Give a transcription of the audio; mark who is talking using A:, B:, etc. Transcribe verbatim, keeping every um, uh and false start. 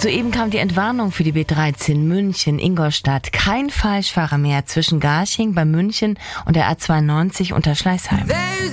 A: Soeben kam die Entwarnung für die B dreizehn München-Ingolstadt. Kein Falschfahrer mehr zwischen Garching bei München und der A zweiundneunzig unter Schleißheim.